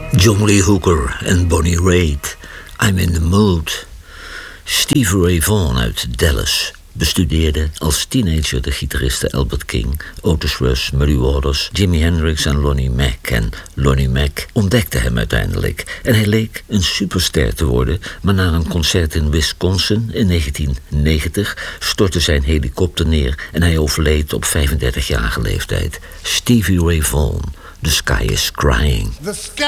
John Lee Hooker en Bonnie Raitt. I'm in the mood. Stevie Ray Vaughan uit Dallas bestudeerde als teenager de gitaristen Albert King, Otis Rush, Muddy Waters, Jimi Hendrix en Lonnie Mack. En Lonnie Mack ontdekte hem uiteindelijk. En hij leek een superster te worden, maar na een concert in Wisconsin in 1990 stortte zijn helikopter neer en hij overleed op 35-jarige leeftijd. Stevie Ray Vaughan, The Sky is Crying. The sky